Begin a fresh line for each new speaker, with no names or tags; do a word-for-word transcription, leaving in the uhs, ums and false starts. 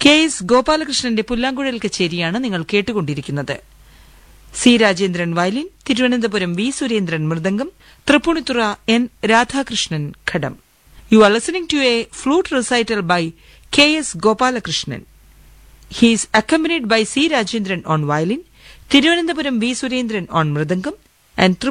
K S ഗോപാലകൃഷ്ണന്റെ പുല്ലാങ്കുഴൽ കച്ചേരിയാണ് നിങ്ങൾ കേട്ടുകൊണ്ടിരിക്കുന്നത്. C Rajendran violin, Thiruvananthapuram V Surendran mridangam, Tripunithura N Radhakrishnan ghatam. You are listening to A flute recital by K S Gopalakrishnan. He is accompanied by C. Rajendran on violin, Thiruvananthapuram V. Surendran on mridangam, and